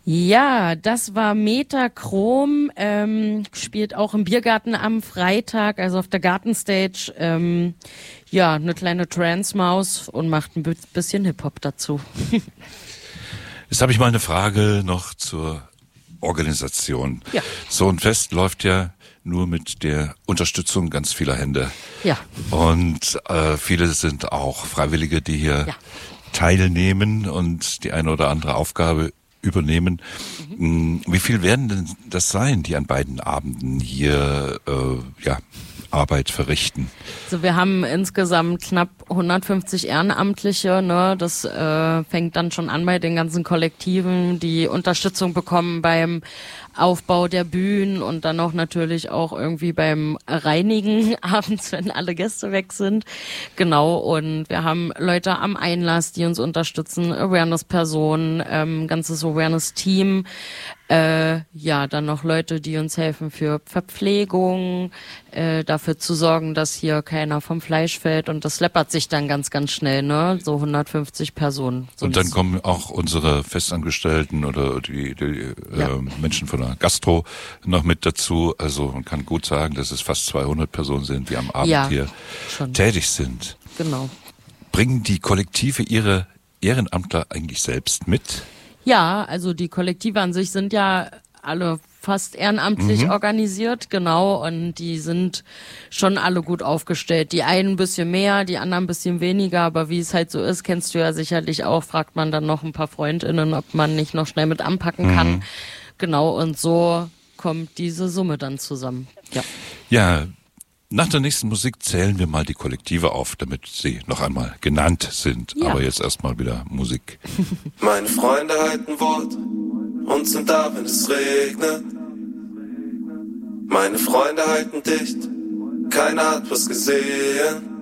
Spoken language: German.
Ja, das war Metachrom, spielt auch im Biergarten am Freitag, also auf der Gartenstage, ja, eine kleine Trance-Maus und macht ein bisschen Hip-Hop dazu. Jetzt habe ich mal eine Frage noch zur Organisation. Ja. So ein Fest läuft ja nur mit der Unterstützung ganz vieler Hände. Ja. Und viele sind auch Freiwillige, die hier teilnehmen und die eine oder andere Aufgabe übernehmen. Wie viel werden denn das sein, die an beiden Abenden hier Arbeit verrichten? Also wir haben insgesamt knapp 150 Ehrenamtliche, ne? Das fängt dann schon an bei den ganzen Kollektiven, die Unterstützung bekommen beim Aufbau der Bühnen und dann auch natürlich auch irgendwie beim Reinigen abends, wenn alle Gäste weg sind. Genau, und wir haben Leute am Einlass, die uns unterstützen, Awareness-Personen, ganzes Awareness-Team, dann noch Leute, die uns helfen für Verpflegung, dafür zu sorgen, dass hier keiner vom Fleisch fällt, und das läppert sich dann ganz, ganz schnell, ne? So 150 Personen. Und dann kommen auch unsere Festangestellten oder die Menschen von der Gastro noch mit dazu. Also man kann gut sagen, dass es fast 200 Personen sind, die am Abend hier tätig sind. Genau. Bringen die Kollektive ihre Ehrenamtler eigentlich selbst mit? Ja, also die Kollektive an sich sind ja alle fast ehrenamtlich organisiert, genau, und die sind schon alle gut aufgestellt. Die einen ein bisschen mehr, die anderen ein bisschen weniger, aber wie es halt so ist, kennst du ja sicherlich auch, fragt man dann noch ein paar FreundInnen, ob man nicht noch schnell mit anpacken kann. Genau, und so kommt diese Summe dann zusammen. Ja, nach der nächsten Musik zählen wir mal die Kollektive auf, damit sie noch einmal genannt sind. Ja. Aber jetzt erstmal wieder Musik. Meine Freunde halten Wort und sind da, wenn es regnet. Meine Freunde halten dicht, keiner hat was gesehen.